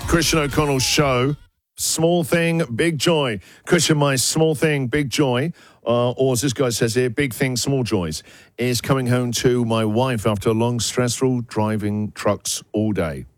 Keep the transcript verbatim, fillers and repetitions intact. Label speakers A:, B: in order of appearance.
A: Christian O'Connell's show. Small thing, big joy. Christian, my small thing, big joy, uh, or as this guy says here, big thing, small joys, is coming home to my wife after a long, stressful driving trucks all day.